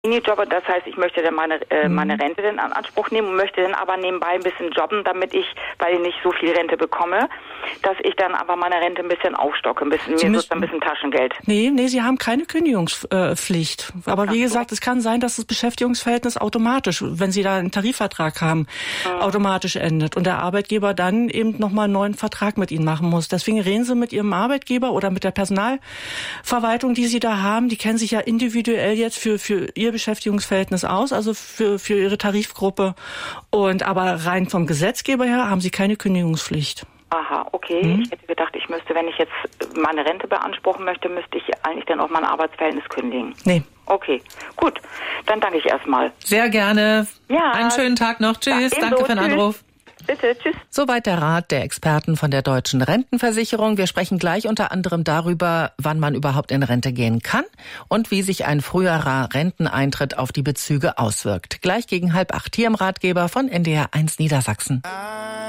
Minijobber, das heißt, ich möchte dann meine Rente dann in Anspruch nehmen und möchte dann aber nebenbei ein bisschen jobben, damit ich, weil ich nicht so viel Rente bekomme, dass ich dann aber meine Rente ein bisschen aufstocke, ein bisschen Taschengeld. Nee, Sie haben keine Kündigungspflicht. Aber wie gesagt, es kann sein, dass das Beschäftigungsverhältnis automatisch, wenn Sie da einen Tarifvertrag haben, automatisch endet und der Arbeitgeber dann eben nochmal einen neuen Vertrag mit Ihnen machen muss. Deswegen reden Sie mit Ihrem Arbeitgeber oder mit der Personalverwaltung, die Sie da haben. Die kennen sich ja individuell jetzt für Ihr Beschäftigungsverhältnis aus, also für Ihre Tarifgruppe. Aber rein vom Gesetzgeber her haben Sie keine Kündigungspflicht. Aha, okay. Ich hätte gedacht, ich müsste, wenn ich jetzt meine Rente beanspruchen möchte, müsste ich eigentlich dann auch mein Arbeitsverhältnis kündigen. Nee. Okay, gut. Dann danke ich erstmal. Sehr gerne. Ja. Einen schönen Tag noch. Tschüss. Ja, danke für den Anruf. Bitte, tschüss. Soweit der Rat der Experten von der Deutschen Rentenversicherung. Wir sprechen gleich unter anderem darüber, wann man überhaupt in Rente gehen kann und wie sich ein früherer Renteneintritt auf die Bezüge auswirkt. Gleich gegen 7:30 hier im Ratgeber von NDR 1 Niedersachsen.